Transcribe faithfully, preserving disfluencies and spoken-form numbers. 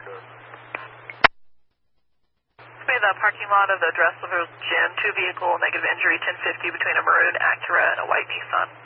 It's made the parking lot of the Dressler's Gym, two vehicle, negative injury, ten fifty between a maroon Acura and a white Nissan.